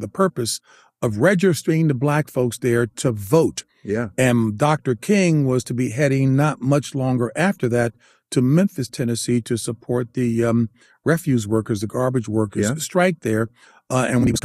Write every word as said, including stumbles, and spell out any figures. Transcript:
the purpose of registering the black folks there to vote. Yeah. And Doctor King was to be heading not much longer after that to Memphis, Tennessee to support the um, refuse workers, the garbage workers Yeah. strike there. Uh, and when he was